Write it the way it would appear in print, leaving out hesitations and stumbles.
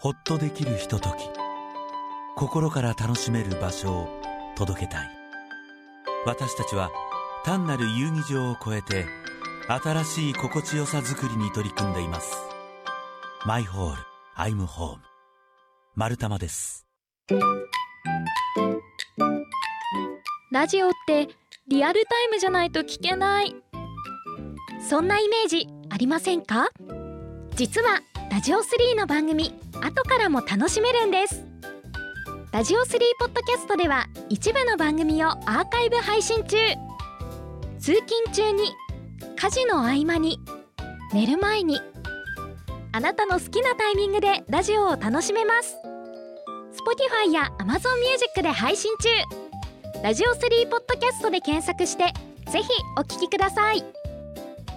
ほっとできるひととき、心から楽しめる場所を届けたい。私たちは単なる遊技場を超えて新しい心地よさづくりに取り組んでいます。マイホール、アイムホーム、マルタマです。 ラジオってリアルタイムじゃないと聞けない、そんなイメージありませんか？実はラジオ3の番組、後からも楽しめるんです。ラジオ3ポッドキャストでは一部の番組をアーカイブ配信中。通勤中に、家事の合間に、寝る前に、あなたの好きなタイミングでラジオを楽しめます。 Spotify や Amazon Music で配信中。ラジオ3ポッドキャストで検索してぜひお聞きください。